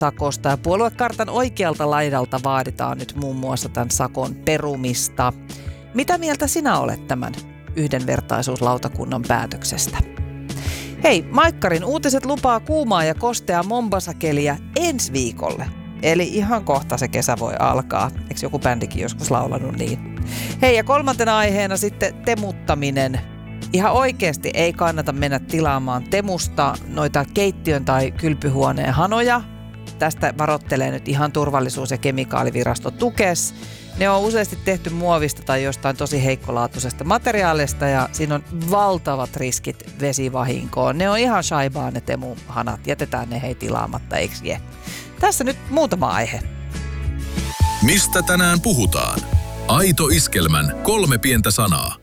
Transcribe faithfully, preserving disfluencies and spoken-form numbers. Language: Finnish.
sakosta ja puoluekartan oikealta laidalta vaaditaan nyt muun muassa tämän sakon perumista. Mitä mieltä sinä olet tämän yhdenvertaisuuslautakunnan päätöksestä? Hei, Maikkarin uutiset lupaa kuumaa ja kosteaa Mombasa-keliä ensi viikolle. Eli ihan kohta se kesä voi alkaa. Eikö joku bändikin joskus laulanut niin? Hei, ja kolmantena aiheena sitten temuttaminen. Ihan oikeasti ei kannata mennä tilaamaan Temusta noita keittiön tai kylpyhuoneen hanoja. Tästä varoittelee nyt ihan turvallisuus- ja kemikaalivirasto Tukes. Ne on useasti tehty muovista tai jostain tosi heikkolaatuisesta materiaalista ja siinä on valtavat riskit vesivahinkoon. Ne on ihan shaibaa ne Temu-hanat. Jätetään ne hei tilaamatta, eikö je? Tässä nyt muutama aihe. Mistä tänään puhutaan? Aito Iskelmän kolme pientä sanaa.